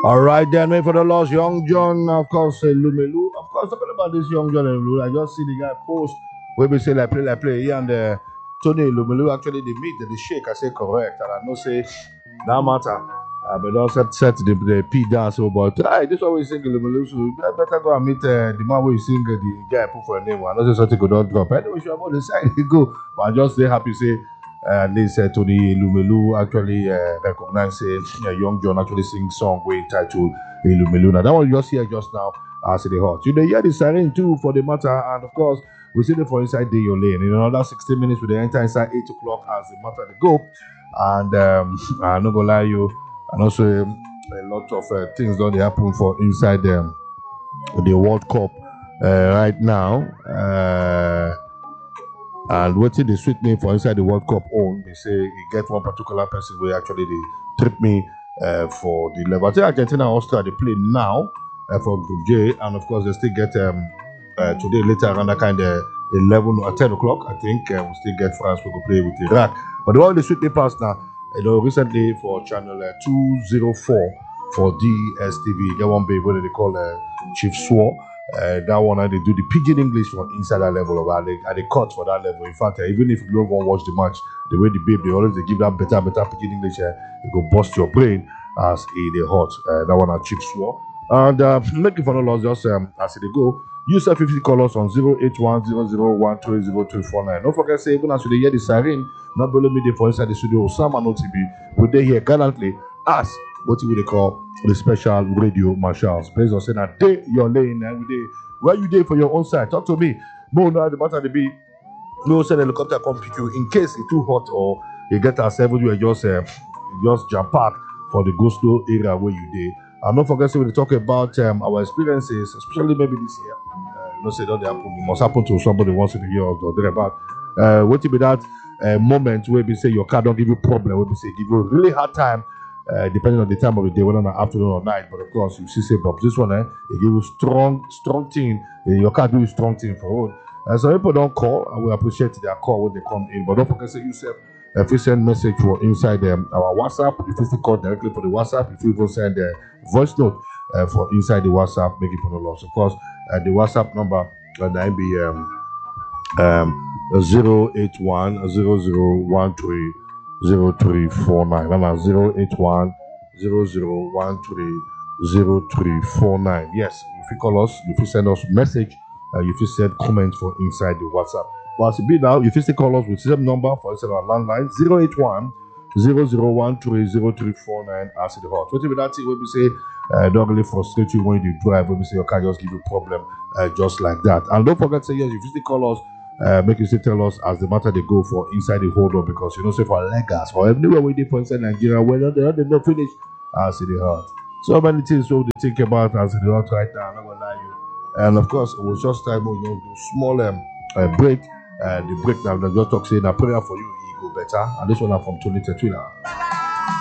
All right, then, wait for the lost Young John, of course, Lumelu. Of course, talking about this Young John and Lumelu, I just see the guy post where we say like play. He and Tony Lumelu actually they meet, they shake. I say correct, and I know say that matter. But also set the P down. So, but this one we sing Lumelu, so you better go and meet the man where you sing the guy put for a name. I know say something could not drop. Anyway, you about the side you go, but I just say happy say. At least Tony Lumelu actually recognized Young John actually sing song with titled Lumelu. Now that one you just hear just now as the hot. You know, hear the siren too for the matter, and of course we see the for inside day your lane. In another 16 minutes we enter inside 8 o'clock as the matter they go. And I'm not gonna lie you, and also a lot of things don't happen for inside the World Cup right now. And what they sweet me for inside the World Cup own, they say you get one particular person where actually they trip me for the level. I think Argentina and Austria they play now for Group J, and of course they still get today later around that kind of 11 or 10 o'clock. I think we still get France we go play with Iraq. But the one they sweet me past now, recently for channel 204 for DSTV, get one baby what they call Chief Swore. That one they do the pidgin English for inside that level of and they cut for that level. In fact, even if you don't go watch the match, the way the babe they always they give that better pidgin English, it go bust your brain as they hot. That one are Chief Swore. And make it for no loss just as they go. Use 50 call us on 08100130349. Don't forget say even as you hear the siren, not below me for inside the studio, Sam and OTB, we they here gallantly as what we they call the special radio marshals. Based on saying that day your lane every day. Where you day for your own side? Talk to me. No, no, the matter to be no send helicopter come pick you in case it's too hot or you get a 7 you just jump park for the Gusto area where you day. And don't forget we talk about our experiences, especially maybe this year. Say that happen. It must happen to somebody once in a year or thereabout. What will be that moment where we say your car don't give you problem, where we say give you a really hard time. Depending on the time of the day, whether on afternoon or night, but of course, you see, say, Bob, this one, it give you strong thing. Your car do strong thing for road. So people don't call, and we appreciate their call when they come in. But don't forget, say yourself, if you send message for inside our WhatsApp, if you still call directly for the WhatsApp, if you even send a voice note for inside the WhatsApp, make it for the loss. Of course, the WhatsApp number can be 0810013 0349. And 0810013 Yes, if you call us, if you send us message, if you send comment for inside the WhatsApp. But as it be now, if you still call us with the same number for instead of our landline 0810013 as the hot. What if that thing when we say don't really frustrate you when you drive, when we say your car just give you problem just like that. And don't forget to say yes, if you still call us. Make you still tell us as the matter they go for inside the hold up because you know say for Lagos or anywhere we did for inside Nigeria where they don't finish as it hurt. So many things so they think about as it hurt right now. I'm not gonna lie you. And of course it was just time do small break. The break now they just talk saying a prayer for you, it go better. And this one are from Tony Tetwila.